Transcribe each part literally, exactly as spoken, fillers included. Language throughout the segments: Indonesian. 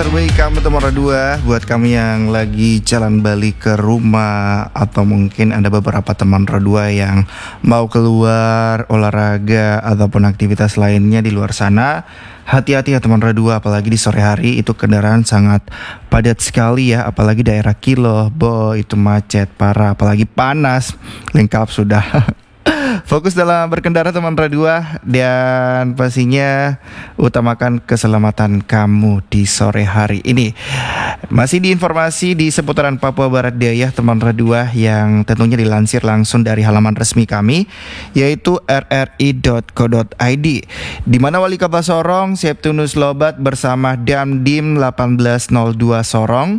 terbaik kamu teman dua. Buat kami yang lagi jalan balik ke rumah, atau mungkin ada beberapa teman dua yang mau keluar olahraga ataupun aktivitas lainnya di luar sana, hati-hati ya teman dua. Apalagi di sore hari itu kendaraan sangat padat sekali ya. Apalagi daerah Kilo, Bo itu macet parah. Apalagi panas, lengkap sudah. Fokus dalam berkendara teman dua, dan pastinya utamakan keselamatan kamu di sore hari ini. Masih di informasi di seputaran Papua Barat Daya teman dua, yang tentunya dilansir langsung dari halaman resmi kami, yaitu r r i dot co dot i d, di mana Wali Kota Sorong Septinus Lobat bersama Dandim delapan belas nol dua Sorong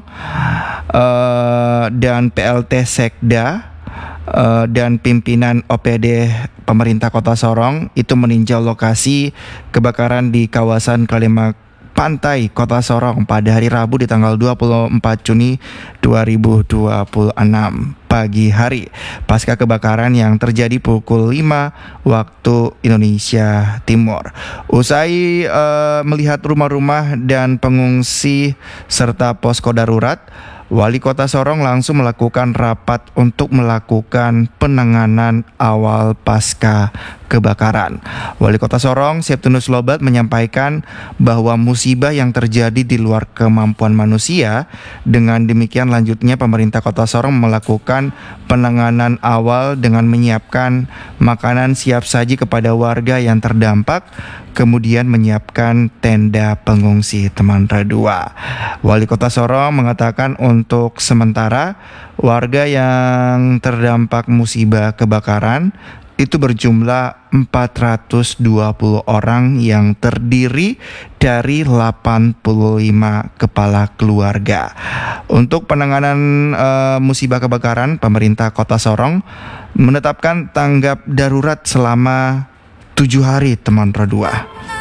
uh, dan P L T Sekda Uh, dan pimpinan O P D pemerintah Kota Sorong itu meninjau lokasi kebakaran di kawasan Kalimak Pantai Kota Sorong pada hari Rabu di tanggal dua puluh empat Juni dua ribu dua puluh enam pagi hari, pasca kebakaran yang terjadi pukul lima waktu Indonesia Timur. Usai uh, melihat rumah-rumah dan pengungsi serta posko darurat, Wali Kota Sorong langsung melakukan rapat untuk melakukan penanganan awal pasca kebakaran. Wali Kota Sorong Septinus Lobat menyampaikan bahwa musibah yang terjadi di luar kemampuan manusia. Dengan demikian lanjutnya pemerintah Kota Sorong melakukan penanganan awal dengan menyiapkan makanan siap saji kepada warga yang terdampak, kemudian menyiapkan tenda pengungsi teman dua. Wali Kota Sorong mengatakan untuk sementara warga yang terdampak musibah kebakaran itu berjumlah empat ratus dua puluh orang yang terdiri dari delapan puluh lima kepala keluarga. Untuk penanganan e, musibah kebakaran, pemerintah Kota Sorong menetapkan tanggap darurat selama tujuh hari teman dua.